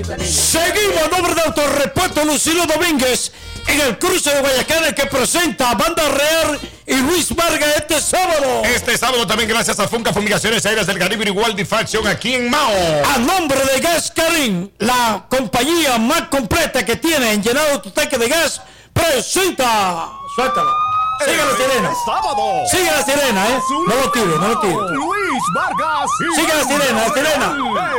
Seguimos a nombre de Autorrepuesto Lucilo Domínguez en el cruce de Guayaquil que presenta a Banda Real y Luis Vargas este sábado. Este sábado también gracias a Funca Fumigaciones Aéreas del Caribe y Waldi Faction aquí en Mao. A nombre de Gas Karin, la compañía más completa que tiene en llenado tu tanque de gas, presenta. Suéltalo. Sigue la sirena. Sábado. Sigue la sirena, No lo tire, no lo tire. Luis Vargas. Sigue la sirena, la sirena.